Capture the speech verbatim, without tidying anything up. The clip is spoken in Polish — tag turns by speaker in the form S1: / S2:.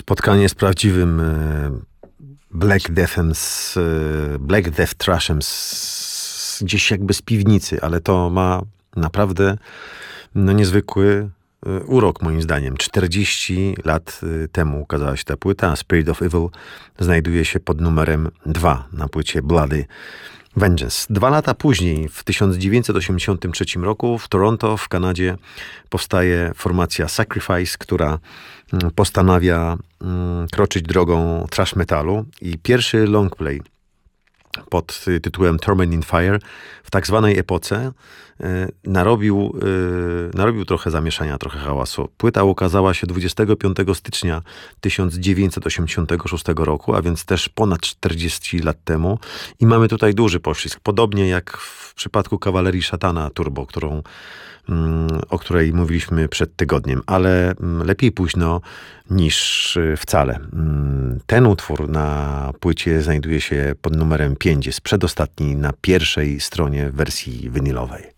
S1: Spotkanie z prawdziwym Black Deathem, z Black Death Trashem, z, gdzieś jakby z piwnicy, ale to ma naprawdę no, niezwykły urok moim zdaniem. czterdzieści lat temu ukazała się ta płyta, Spirit of Evil znajduje się pod numerem dwa na płycie Bloody Vengeance. Dwa lata później, w tysiąc dziewięćset osiemdziesiątym trzecim roku w Toronto, w Kanadzie, powstaje formacja Sacrifice, która postanawia kroczyć drogą thrash metalu i pierwszy longplay pod tytułem Torment in Fire w tak zwanej epoce narobił, narobił trochę zamieszania, trochę hałasu. Płyta ukazała się dwudziestego piątego stycznia tysiąc dziewięćset osiemdziesiątego szóstego roku, a więc też ponad czterdzieści lat temu. I mamy tutaj duży poślizg. Podobnie jak w przypadku Kawalerii Szatana Turbo, którą, o której mówiliśmy przed tygodniem. Ale lepiej późno niż wcale. Ten utwór na płycie znajduje się pod numerem pięć. Jest przedostatni na pierwszej stronie wersji winylowej.